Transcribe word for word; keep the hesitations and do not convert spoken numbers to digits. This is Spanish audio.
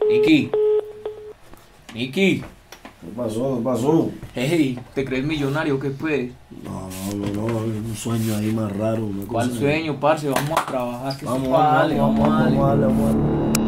Nicky, Nicky, ¿Qué pasó? ¿Qué pasó? hey, ¿te crees millonario? ¿Qué pues? No, no, no, no, un sueño ahí más raro. Una ¿Cuál cosa ahí. sueño, parce? Vamos a trabajar, que Vamos, esto vamos, pa' darle, vamos, vamos a vamos, darle. vamos, vamos, vamos.